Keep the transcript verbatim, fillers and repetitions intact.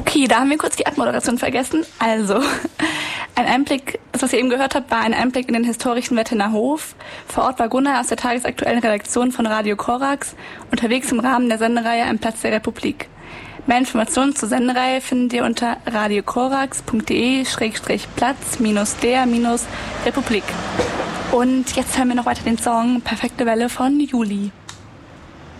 Okay, da haben wir kurz die Abmoderation vergessen. Also, ein Einblick, das, was ihr eben gehört habt, war ein Einblick in den historischen Wettener Hof. Vor Ort war Gunnar aus der tagesaktuellen Redaktion von Radio Korax, unterwegs im Rahmen der Sendereihe Am Platz der Republik. Mehr Informationen zur Sendereihe findet ihr unter radiokorax.de Schrägstrich Platz minus der minus Republik. Und jetzt hören wir noch weiter den Song Perfekte Welle von Juli.